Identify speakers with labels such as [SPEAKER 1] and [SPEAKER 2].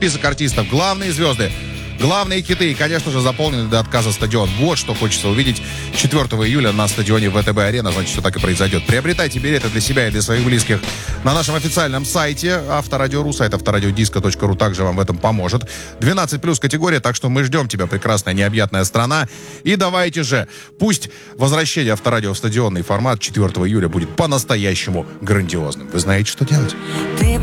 [SPEAKER 1] список артистов, главные звезды, главные хиты и, конечно же, заполненный до отказа стадион. Вот что хочется увидеть 4 июля на стадионе ВТБ-арена. Значит, что так и произойдет. Приобретайте билеты для себя и для своих близких на нашем официальном сайте Авторадио.ру. Сайт авторадиодиско.ру также вам в этом поможет. 12+ категория, так что мы ждем тебя, прекрасная необъятная страна. И давайте же, пусть возвращение Авторадио в стадионный формат 4 июля будет по-настоящему грандиозным. Вы знаете, что делать?